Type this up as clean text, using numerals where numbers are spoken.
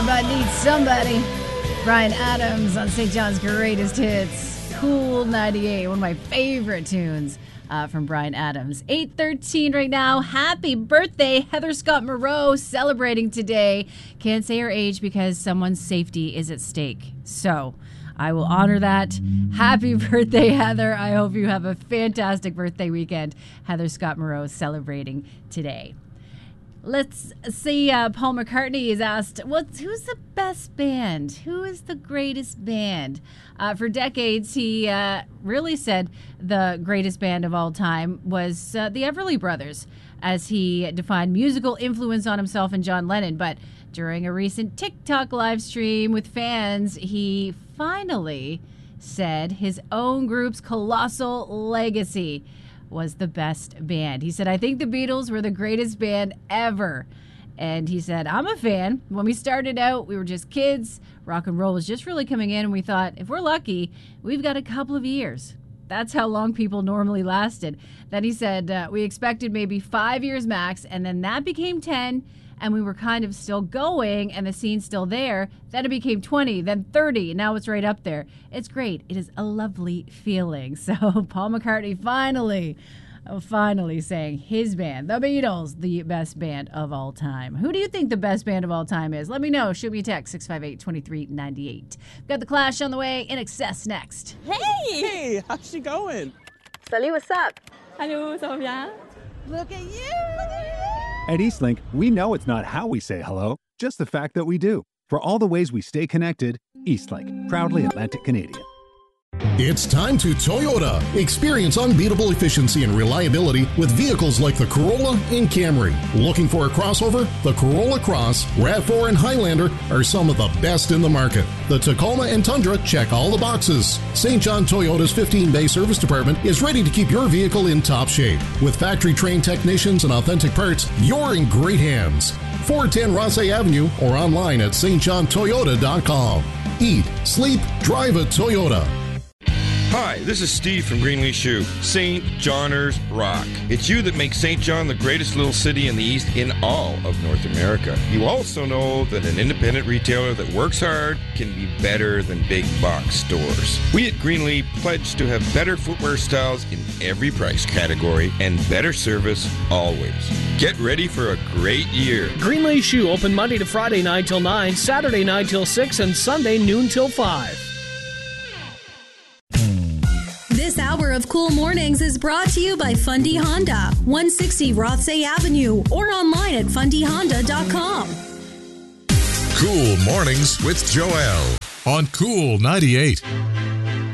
about Need Somebody. Bryan Adams on St. John's Greatest Hits. Cool 98, one of my favorite tunes from Bryan Adams. 8:13 right now. Happy birthday, Heather Scott Moreau, celebrating today. Can't say her age because someone's safety is at stake. So I will honor that. Happy birthday, Heather. I hope you have a fantastic birthday weekend. Heather Scott Moreau celebrating today. Let's see. Paul McCartney is asked, who's the best band? Who is the greatest band? For decades, he really said the greatest band of all time was the Everly Brothers, as he defined musical influence on himself and John Lennon. But during a recent TikTok live stream with fans, he finally said his own group's colossal legacy was the best band. He said, I think the Beatles were the greatest band ever. And he said, I'm a fan. When we started out, we were just kids. Rock and roll was just really coming in, and we thought, if we're lucky, we've got a couple of years. That's how long people normally lasted. Then he said, we expected maybe 5 years max, and then that became 10, and we were kind of still going, and the scene's still there. Then it became 20, then 30, and now it's right up there. It's great. It is a lovely feeling. So Paul McCartney finally saying his band, the Beatles, the best band of all time. Who do you think the best band of all time is? Let me know. Shoot me a text, 658-2398. We've got The Clash on the way. INXS next. Hey, how's she going? Salut, what's up? Allô, ça va bien? Look at you. At Eastlink, we know it's not how we say hello, just the fact that we do. For all the ways we stay connected, Eastlink, proudly Atlantic Canadian. It's time to Toyota. Experience unbeatable efficiency and reliability with vehicles like the Corolla and Camry. Looking for a crossover? The Corolla Cross, RAV4, and Highlander are some of the best in the market. The Tacoma and Tundra check all the boxes. St. John Toyota's 15-bay service department is ready to keep your vehicle in top shape. With factory-trained technicians and authentic parts, you're in great hands. 410 Rossay Avenue or online at stjohntoyota.com. Eat, sleep, drive a Toyota. Hi, this is Steve from Greenlee Shoe. St. Johners rock. It's you that makes St. John the greatest little city in the East in all of North America. You also know that an independent retailer that works hard can be better than big box stores. We at Greenlee pledge to have better footwear styles in every price category and better service always. Get ready for a great year. Greenlee Shoe open Monday to Friday 9 till 9, Saturday 9 till 6, and Sunday noon till 5. This hour of Cool Mornings is brought to you by Fundy Honda, 160 Rothsay Avenue, or online at fundyhonda.com. Cool Mornings with Joelle on Cool 98.